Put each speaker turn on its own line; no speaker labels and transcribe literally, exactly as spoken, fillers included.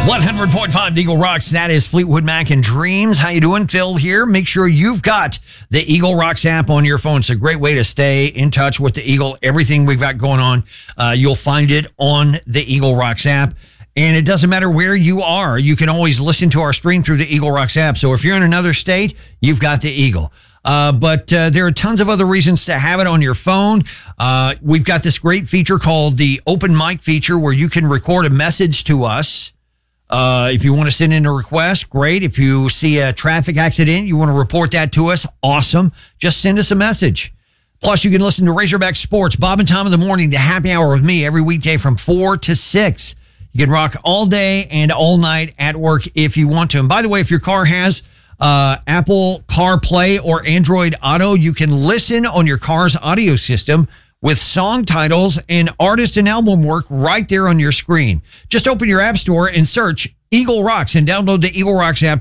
one hundred point five Eagle Rocks. That is Fleetwood Mac and Dreams. How you doing? Phil here. Make sure you've got the Eagle Rocks app on your phone. It's a great way to stay in touch with the Eagle. Everything we've got going on, uh, you'll find it on the Eagle Rocks app. And it doesn't matter where you are. You can always listen to our stream through the Eagle Rocks app. So if you're in another state, you've got the Eagle. Uh, but uh, there are tons of other reasons to have it on your phone. Uh, we've got this great feature called the Open Mic feature where you can record a message to us. Uh, if you want to send in a request, great. If you see a traffic accident, you want to report that to us, awesome. Just send us a message. Plus, you can listen to Razorback Sports, Bob and Tom in the morning, the happy hour with me every weekday from four to six. You can rock all day and all night at work if you want to. And by the way, if your car has uh, Apple CarPlay or Android Auto, you can listen on your car's audio system with song titles and artist and album work right there on your screen. Just open your app store and search Eagle Rocks and download the Eagle Rocks app